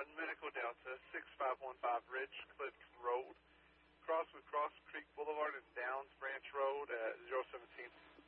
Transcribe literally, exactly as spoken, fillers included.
seven Medical Delta, six five one five Ridge Cliff Road, cross with Cross Creek Boulevard and Downs Branch Road at zero seventeen.